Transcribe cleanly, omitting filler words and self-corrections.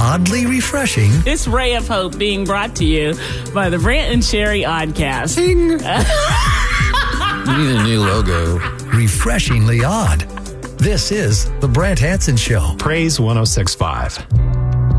oddly refreshing. This ray of hope being brought to you by the Brant and Sherry Oddcast. Ding. You need a new logo. Refreshingly odd. This is The Brant Hanson Show. Praise 106.5.